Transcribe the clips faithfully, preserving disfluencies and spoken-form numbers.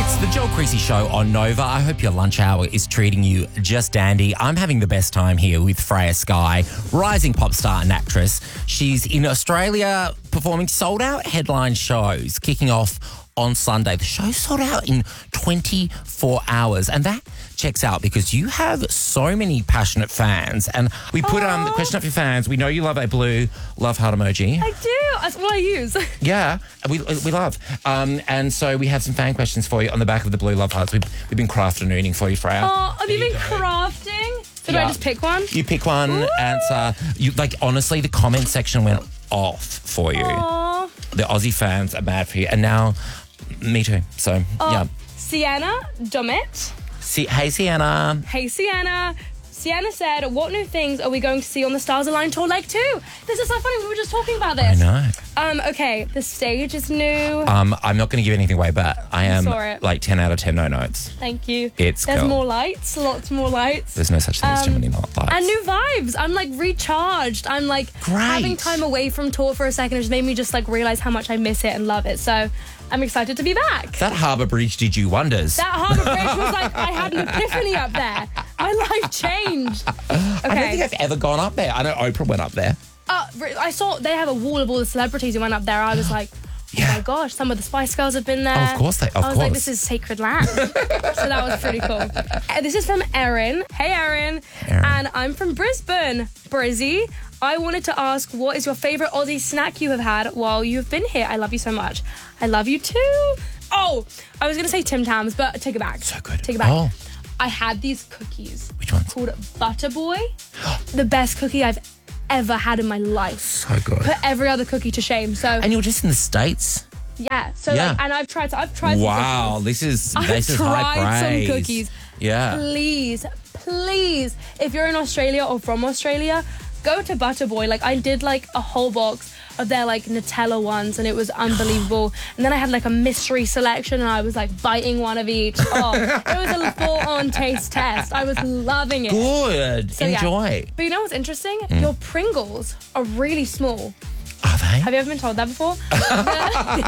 It's the Joel Creasy Show on Nova. I hope your lunch hour is treating you just dandy. I'm having the best time here with Freya Sky, rising pop star and actress. She's in Australia performing sold-out headline shows, kicking off on Sunday. The show sold out in twenty-four hours, and that checks out because you have so many passionate fans. And we put um, the question up for fans. We know you love a blue love heart emoji. I do. That's what I use. Yeah, we we love. Um, and so we have some fan questions for you on the back of the blue love hearts. We've, we've been crafting for you, Freya. Oh, have you been crafting? So do Yeah. I just pick one? You pick one, Ooh. answer. You like honestly, the comment section went off for you. Aw. The Aussie fans are mad for you, and now me too. So Oh, yeah. Sienna Domet. See, hey Sienna. Hey, Sienna. Sienna said, what new things are we going to see on the Stars Align Tour Leg two? This is so funny. We were just talking about I this. know. Um, okay, the stage is new. Um, I'm not going to give anything away, but I am saw it. like ten out of ten no notes. Thank you. It's There's cool. more lights, lots more lights. There's no such thing as too Um, many lights. And new vibes. I'm like recharged. I'm like Great. having time away from tour for a second. It just made me just like realize how much I miss it and love it. So I'm excited to be back. That Harbour Bridge did you wonders. That Harbour Bridge was like, I had an epiphany up there. My life changed. I don't Okay. think I've ever gone up there. I know Oprah went up there. Uh, I saw they have a wall of all the celebrities who went up there. I was like, oh Yeah. my gosh, some of the Spice Girls have been there. Oh, of course they- of I was like, course. this is sacred land. So that was pretty cool. Uh, This is from Erin. Hey, Erin. Erin. And I'm from Brisbane. Brizzy. I wanted to ask, what is your favourite Aussie snack you have had while you've been here? I love you so much. I love you too. Oh, I was going to say Tim Tams, but take it back. So good. Take it back. Oh. I had these cookies. Which ones? Called Butter Boy. The best cookie I've ever had in my life. So good. Put every other cookie to shame. So And you're just in the States. yeah. So Yeah. like, and I've tried. I've tried. some Wow, cookies. this is I've this is high tried some praise. cookies. Yeah. Please, please, if you're in Australia or from Australia, go to Butter Boy. Like I did like a whole box of their like Nutella ones, and it was unbelievable. And then I had like a mystery selection, and I was like biting one of each. Oh, it was a full-on taste test. I was loving it. Good. So, yeah. Enjoy. But you know what's interesting? Your Pringles are really small. Are they? Have you ever been told that before? Sorry,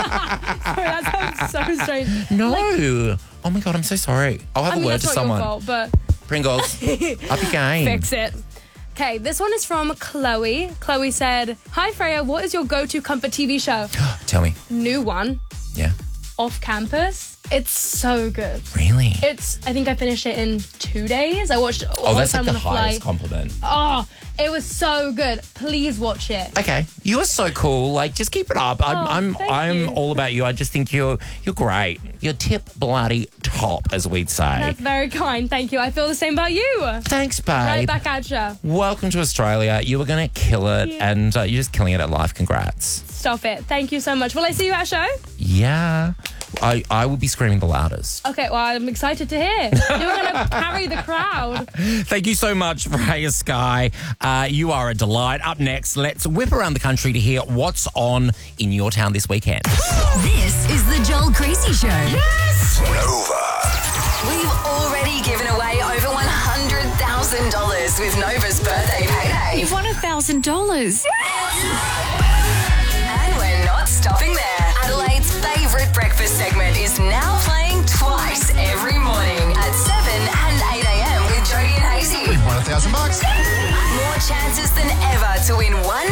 that sounds so strange. No. Like, Oh my God, I'm so sorry. I'll have I a mean, word that's to not someone. your fault, but Pringles, up your game. fix it. Okay, this one is from Chloe. Chloe said, hi Freya, what is your go-to comfort T V show? Tell me. New one, Yeah. Off Campus. It's so good. Really? It's, I think I finished it in two days. I watched it all Oh, that's the like time the on a highest flight. compliment. Oh, it was so good. Please watch it. Okay, you are so cool. Like, just keep it up. I'm, Oh, I'm, thank I'm you. all about you. I just think you're, you're great. You're tip bloody top, as we'd say. That's very kind. Thank you. I feel the same about you. Thanks, Right babe. back at ya. Welcome to Australia. You were gonna kill it, you. and uh, you're just killing it at life. Congrats. Stop it. Thank you so much. Will I see you at a show? Yeah, I, I will be screaming the loudest. Okay, well, I'm excited to hear. You're going to carry the crowd. Thank you so much, Freya Sky. Uh, you are a delight. Up next, let's whip around the country to hear what's on in your town this weekend. This is the Joel Creasy Show. Yes! Nova. We've already given away over one hundred thousand dollars with Nova's birthday payday. You've won a thousand dollars.